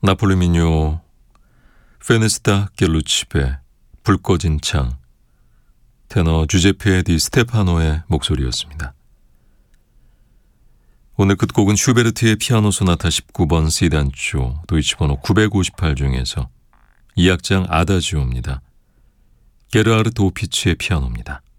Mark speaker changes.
Speaker 1: 나폴리 민요 페네스타 겔루치베 불 꺼진 창, 테너 주제페 디 스테파노의 목소리였습니다. 오늘 끝곡은 슈베르트의 피아노 소나타 19번 C단조 도이치 번호 958 중에서 2악장 아다지오입니다. 게르하르트 오피츠의 피아노입니다.